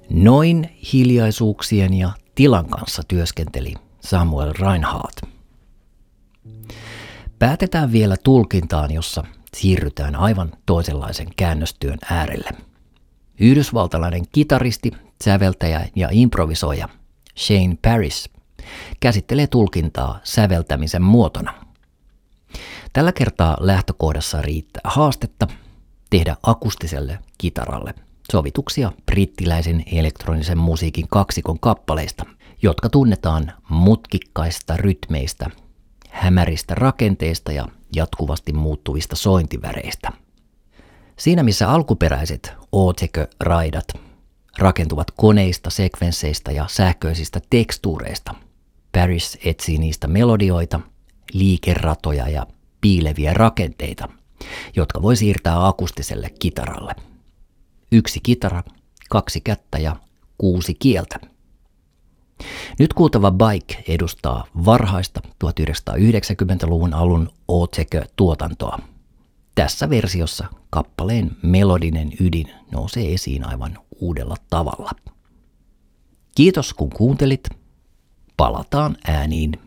Noin hiljaisuuksien ja tilan kanssa työskenteli Samuel Reinhardt. Päätetään vielä tulkintaan, jossa siirrytään aivan toisenlaisen käännöstyön äärelle. Yhdysvaltalainen kitaristi, säveltäjä ja improvisoija Shane Parrish käsittelee tulkintaa säveltämisen muotona. Tällä kertaa lähtökohdassa riittää haastetta tehdä akustiselle kitaralle sovituksia brittiläisen elektronisen musiikin kaksikon kappaleista, jotka tunnetaan mutkikkaista rytmeistä, hämäristä rakenteista ja jatkuvasti muuttuvista sointiväreistä. Siinä missä alkuperäiset Otekö-raidat rakentuvat koneista, sekvensseistä ja sähköisistä tekstuureista, Parrish etsii niistä melodioita, liikeratoja ja piileviä rakenteita, jotka voi siirtää akustiselle kitaralle. 1 kitara, 2 kättä ja 6 kieltä. Nyt kuultava Bike edustaa varhaista 1990-luvun alun Otekö-tuotantoa. Tässä versiossa kappaleen melodinen ydin nousee esiin aivan uudella tavalla. Kiitos kun kuuntelit. Palataan ääniin